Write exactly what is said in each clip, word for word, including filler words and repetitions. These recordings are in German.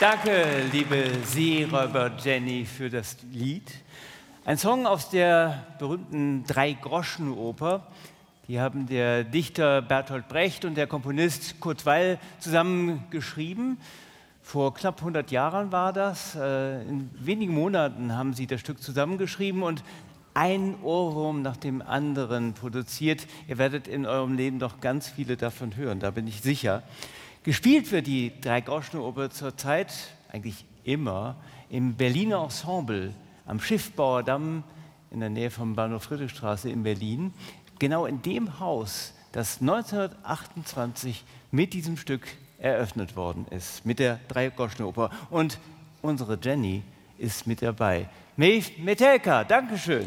Danke, liebe Seeräuber Jenny, für das Lied. Ein Song aus der berühmten Drei-Groschen-Oper. Die haben der Dichter Bertolt Brecht und der Komponist Kurt Weill zusammen geschrieben. Vor knapp hundert Jahren war das. In wenigen Monaten haben sie das Stück zusammengeschrieben und ein Ohrwurm nach dem anderen produziert. Ihr werdet in eurem Leben noch ganz viele davon hören, da bin ich sicher. Gespielt wird die Drei-Groschen-Oper zurzeit, eigentlich immer, im Berliner Ensemble am Schiffbauerdamm in der Nähe vom Bahnhof Friedrichstraße in Berlin. Genau in dem Haus, das neunzehnhundertachtundzwanzig mit diesem Stück eröffnet worden ist, mit der Drei-Groschen-Oper. Und unsere Jenny ist mit dabei. Maeve Metelka, Dankeschön.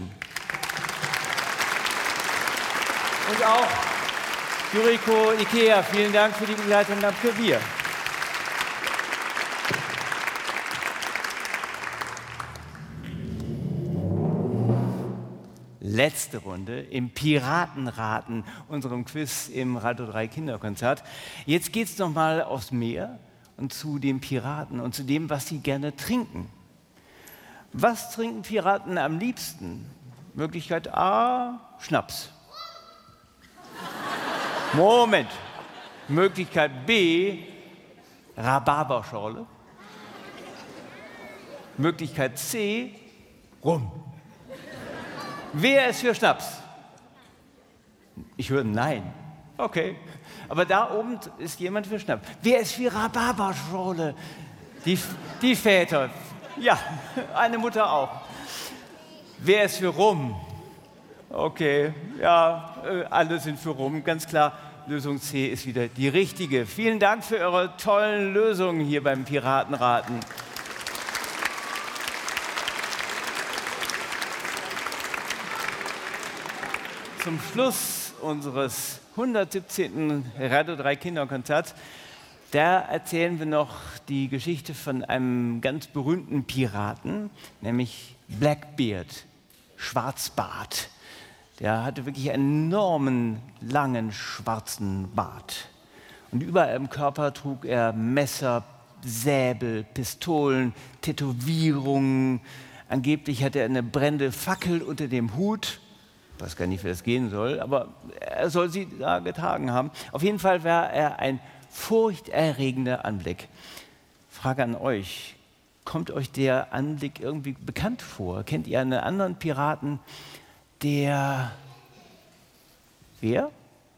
Und auch Yuriko Ikea, vielen Dank für die Begleitung am Klavier. Letzte Runde im Piratenraten, unserem Quiz im Radio drei Kinderkonzert. Jetzt geht es nochmal aufs Meer und zu den Piraten und zu dem, was sie gerne trinken. Was trinken Piraten am liebsten? Möglichkeit A, Schnaps. Moment. Möglichkeit B, Rhabarberschorle. Möglichkeit C, Rum. Wer ist für Schnaps? Ich höre Nein. Okay. Aber da oben ist jemand für Schnaps. Wer ist für Rhabarberschorle? Die, die Väter. Ja, eine Mutter auch. Wer ist für Rum? Okay, ja, alle sind für Rum, ganz klar. Lösung C ist wieder die richtige. Vielen Dank für eure tollen Lösungen hier beim Piratenraten. Zum Schluss unseres hundertsiebzehnten Radio drei Kinderkonzerts, da erzählen wir noch die Geschichte von einem ganz berühmten Piraten, nämlich Blackbeard, Schwarzbart. Der hatte wirklich einen enormen, langen, schwarzen Bart. Und überall im Körper trug er Messer, Säbel, Pistolen, Tätowierungen. Angeblich hatte er eine brennende Fackel unter dem Hut. Ich weiß gar nicht, wie das gehen soll, aber er soll sie da getragen haben. Auf jeden Fall war er ein furchterregender Anblick. Frage an euch, kommt euch der Anblick irgendwie bekannt vor? Kennt ihr einen anderen Piraten, der, wer?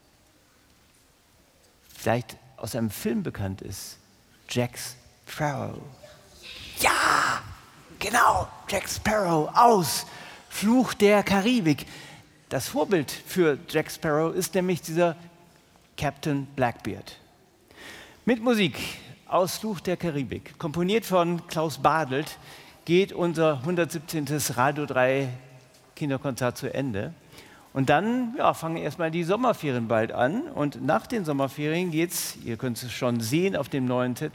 Vielleicht aus einem Film bekannt ist? Jack Sparrow. Ja, genau, Jack Sparrow aus Fluch der Karibik. Das Vorbild für Jack Sparrow ist nämlich dieser Captain Blackbeard. Mit Musik aus Fluch der Karibik, komponiert von Klaus Badelt, geht unser hundertsiebzehnten Radio drei Kinderkonzert zu Ende. Und dann ja, fangen erstmal die Sommerferien bald an. Und nach den Sommerferien geht's, ihr könnt es schon sehen auf dem neuen Zettel,